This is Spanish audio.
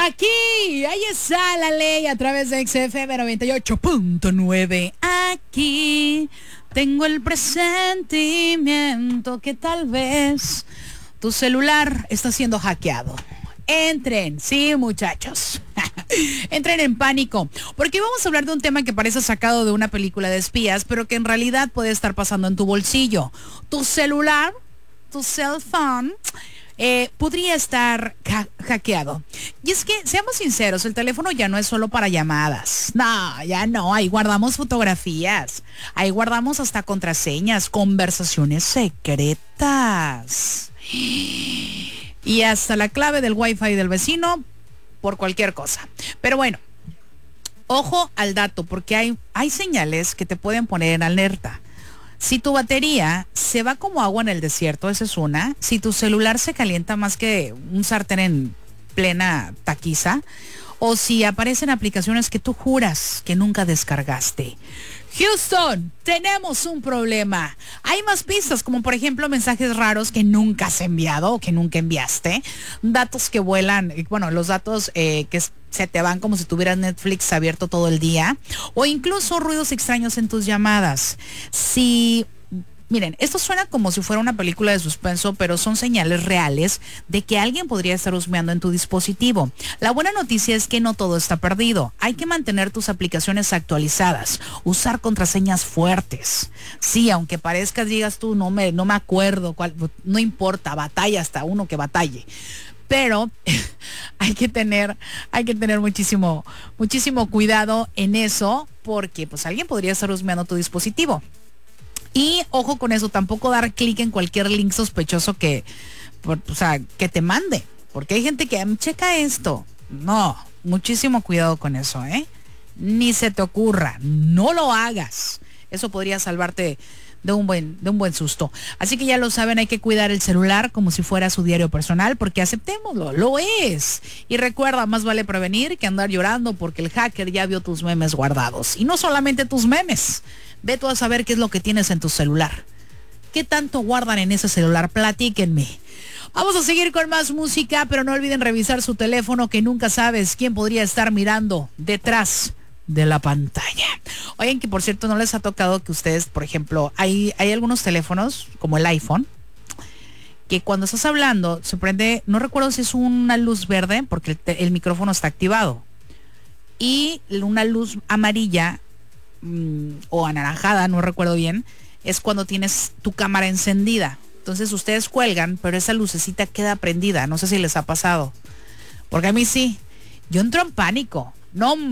Aquí, ahí está la ley a través de XFM 98.9. Aquí tengo el presentimiento que tal vez tu celular está siendo hackeado. Entren, sí, muchachos. Entren en pánico, porque vamos a hablar de un tema que parece sacado de una película de espías, pero que en realidad puede estar pasando en tu bolsillo. Tu celular, tu cell phone, podría estar hackeado. Y es que, seamos sinceros, el teléfono ya no es solo para llamadas. No, ya no. Ahí guardamos fotografías. Ahí guardamos hasta contraseñas, conversaciones secretas. Y hasta la clave del wifi del vecino por cualquier cosa. Pero bueno, ojo al dato, porque hay señales que te pueden poner en alerta. Si tu batería se va como agua en el desierto, esa es una. Si tu celular se calienta más que un sartén en plena taquiza. O si aparecen aplicaciones que tú juras que nunca descargaste. Houston, tenemos un problema. Hay más pistas, como por ejemplo mensajes raros que nunca has enviado o que nunca enviaste. Datos que vuelan, bueno, los datos que se te van como si tuvieras Netflix abierto todo el día. O incluso ruidos extraños en tus llamadas. Miren, esto suena como si fuera una película de suspenso, pero son señales reales de que alguien podría estar husmeando en tu dispositivo. La buena noticia es que no todo está perdido. Hay que mantener tus aplicaciones actualizadas, usar contraseñas fuertes. Sí, aunque parezcas, digas tú, no me acuerdo cuál, no importa, batalla hasta uno que batalle. Pero hay que tener muchísimo cuidado en eso, porque pues alguien podría estar husmeando tu dispositivo. Y ojo con eso, tampoco dar clic en cualquier link sospechoso que te mande. Porque hay gente que checa esto. No, muchísimo cuidado con eso, ¿eh? Ni se te ocurra, no lo hagas. Eso podría salvarte de un buen susto. Así que ya lo saben, hay que cuidar el celular como si fuera su diario personal, porque aceptémoslo, lo es. Y recuerda, más vale prevenir que andar llorando porque el hacker ya vio tus memes guardados. Y no solamente tus memes. Ve tú a saber qué es lo que tienes en tu celular. ¿Qué tanto guardan en ese celular? Platíquenme. Vamos a seguir con más música, pero no olviden revisar su teléfono, que nunca sabes quién podría estar mirando detrás de la pantalla. Oigan, que por cierto, ¿no les ha tocado que ustedes, por ejemplo, hay algunos teléfonos, como el iPhone, que cuando estás hablando se prende, no recuerdo si es una luz verde, porque el micrófono está activado, y una luz amarilla o anaranjada, no recuerdo bien, es cuando tienes tu cámara encendida. Entonces ustedes cuelgan, pero esa lucecita queda prendida. No sé si les ha pasado, porque a mí sí. Yo entro en pánico. No